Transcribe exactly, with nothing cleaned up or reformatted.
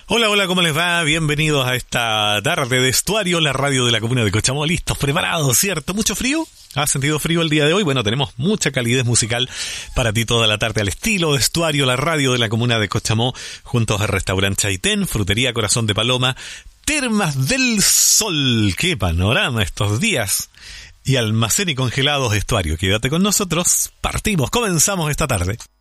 Hola, hola, ¿cómo les va? Bienvenidos a esta tarde de Estuario, la radio de la comuna de Cochamó. Listos, preparados, ¿cierto? ¿Mucho frío? ¿Has sentido frío el día de hoy? Bueno, tenemos mucha calidez musical para ti toda la tarde al estilo de Estuario, la radio de la comuna de Cochamó, juntos al restaurante Chaitén, Frutería Corazón de Paloma, Termas del Sol. ¡Qué panorama estos días! Y Almacén y Congelados Estuario. Quédate con nosotros, partimos, comenzamos esta tarde.